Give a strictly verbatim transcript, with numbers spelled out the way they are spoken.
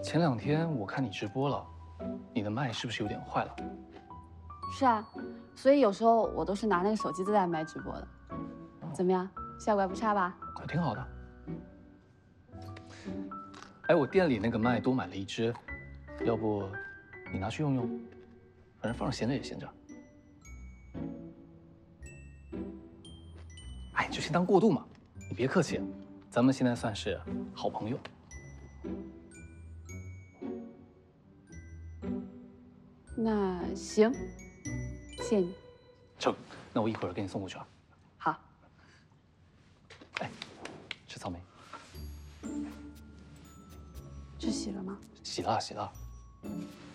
前两天我看你直播了，你的麦是不是有点坏了？ 是啊，所以有时候我都是拿那个手机自带麦直播的。怎么样，效果还不差吧？ 挺好的。哎，我店里那个麦多买了一支，要不你拿去用用，反正放着闲着也闲着。哎，就先当过渡嘛，你别客气，咱们现在算是好朋友。 那行，谢谢你。 成，那我一会儿给你送过去啊。 好。 哎，吃草莓。 这洗了吗？ 洗了洗了。